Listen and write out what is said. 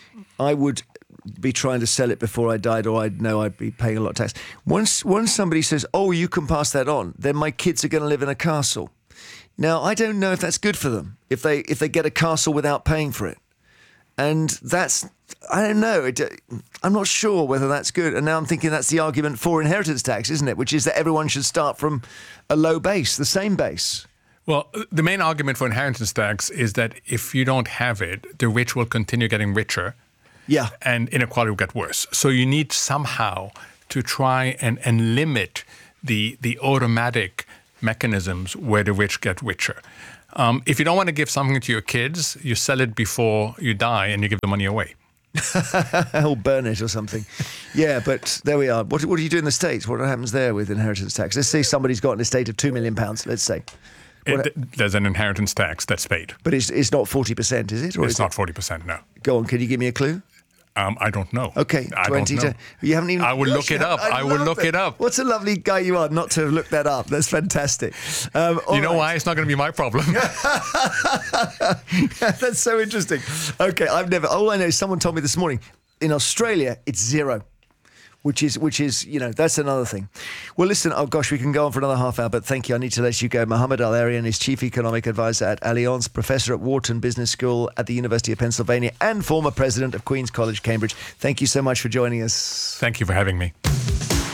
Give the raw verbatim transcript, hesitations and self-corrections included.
I would be trying to sell it before I died, or I'd know I'd be paying a lot of tax. Once, once somebody says, oh, you can pass that on, then my kids are going to live in a castle. Now, I don't know if that's good for them, if they if they get a castle without paying for it. And that's, I don't know, it, I'm not sure whether that's good. And now I'm thinking that's the argument for inheritance tax, isn't it? Which is that everyone should start from a low base, the same base. Well, the main argument for inheritance tax is that if you don't have it, the rich will continue getting richer. Yeah. And inequality will get worse. So you need somehow to try and, and limit the, the automatic mechanisms where the rich get richer. Um, if you don't want to give something to your kids, you sell it before you die and you give the money away. Or burn it or something. Yeah, but there we are. What, what do you do in the States? What happens there with inheritance tax? Let's say somebody's got an estate of two million pounds, let's say. It, there's an inheritance tax that's paid. But it's, it's not forty percent, is it? Or it's is not it? forty percent, no. Go on, can you give me a clue? Um, I don't know. Okay, I twenty. don't know. To, you haven't even. I will look it up. I, I will look it. it up. What a lovely guy you are, not to have looked that up. That's fantastic. Um, you know right. why? It's not going to be my problem. That's so interesting. Okay, I've never. All I know is someone told me this morning. In Australia, it's zero. Which is, which is, you know, that's another thing. Well, listen, oh gosh, we can go on for another half hour, but thank you. I need to let you go. Mohammed Al-Arian is Chief Economic Advisor at Allianz, Professor at Wharton Business School at the University of Pennsylvania, and former President of Queen's College, Cambridge. Thank you so much for joining us. Thank you for having me.